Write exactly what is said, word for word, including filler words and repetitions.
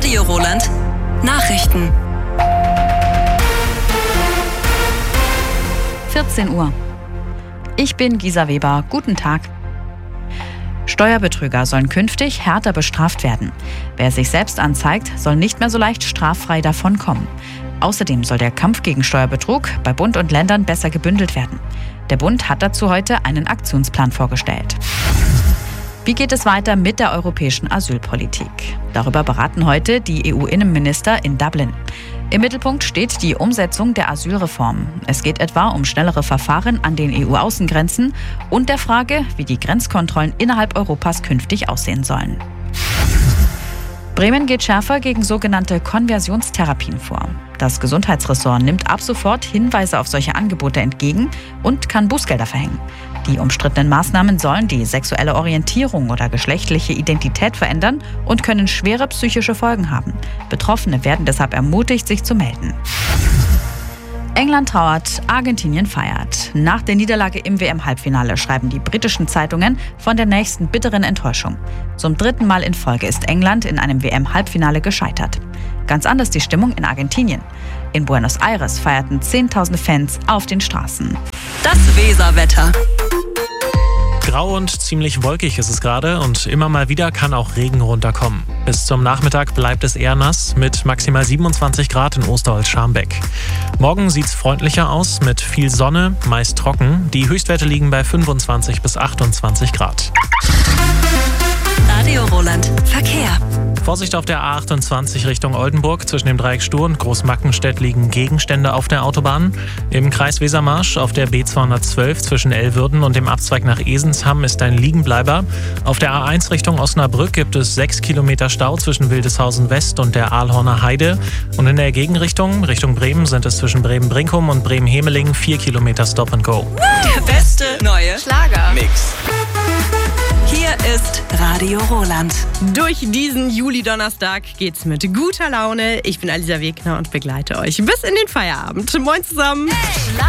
Radio Roland. Nachrichten. vierzehn Uhr. Ich bin Gisa Weber. Guten Tag. Steuerbetrüger sollen künftig härter bestraft werden. Wer sich selbst anzeigt, soll nicht mehr so leicht straffrei davonkommen. Außerdem soll der Kampf gegen Steuerbetrug bei Bund und Ländern besser gebündelt werden. Der Bund hat dazu heute einen Aktionsplan vorgestellt. Wie geht es weiter mit der europäischen Asylpolitik? Darüber beraten heute die E U-Innenminister in Dublin. Im Mittelpunkt steht die Umsetzung der Asylreform. Es geht etwa um schnellere Verfahren an den E U-Außengrenzen und der Frage, wie die Grenzkontrollen innerhalb Europas künftig aussehen sollen. Bremen geht schärfer gegen sogenannte Konversionstherapien vor. Das Gesundheitsressort nimmt ab sofort Hinweise auf solche Angebote entgegen und kann Bußgelder verhängen. Die umstrittenen Maßnahmen sollen die sexuelle Orientierung oder geschlechtliche Identität verändern und können schwere psychische Folgen haben. Betroffene werden deshalb ermutigt, sich zu melden. England trauert, Argentinien feiert. Nach der Niederlage im W M-Halbfinale schreiben die britischen Zeitungen von der nächsten bitteren Enttäuschung. Zum dritten Mal in Folge ist England in einem W M-Halbfinale gescheitert. Ganz anders die Stimmung in Argentinien. In Buenos Aires feierten Zehntausende Fans auf den Straßen. Das Weserwetter. Grau und ziemlich wolkig ist es gerade und immer mal wieder kann auch Regen runterkommen. Bis zum Nachmittag bleibt es eher nass mit maximal siebenundzwanzig Grad in Osterholz-Scharmbeck. Morgen sieht's freundlicher aus mit viel Sonne, meist trocken. Die Höchstwerte liegen bei fünfundzwanzig bis achtundzwanzig Grad. Radio Roland. Verkehr. Vorsicht auf der A achtundzwanzig Richtung Oldenburg. Zwischen dem Dreieck Stur und Großmackenstedt liegen Gegenstände auf der Autobahn. Im Kreis Wesermarsch auf der B zweihundertzwölf zwischen Elwürden und dem Abzweig nach Esensham ist ein Liegenbleiber. Auf der A eins Richtung Osnabrück gibt es sechs Kilometer Stau zwischen Wildeshausen West und der Ahlhorner Heide. Und in der Gegenrichtung, Richtung Bremen, sind es zwischen Bremen-Brinkum und Bremen-Hemeling vier Kilometer Stop and Go. Der beste neue Schlager-Mix. Hier ist Radio Roland. Durch diesen Juli-Donnerstag geht's mit guter Laune. Ich bin Alisa Wegner und begleite euch bis in den Feierabend. Moin zusammen. Hey.